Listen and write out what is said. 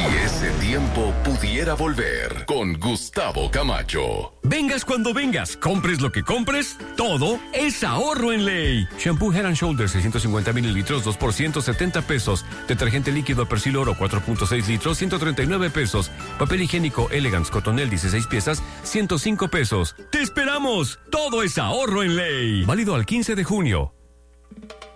ese tiempo pudiera volver con Gustavo Camacho. Vengas cuando vengas, compres lo que compres, todo es ahorro en ley. Shampoo Head & Shoulders 650 mililitros, 2 por 170 pesos. Detergente líquido Persil Oro 4.6 litros, 139 pesos. Papel higiénico Elegance Cotonel 16 piezas, 105 pesos. ¡Te esperamos! Todo es ahorro en ley. Válido al 15 de junio.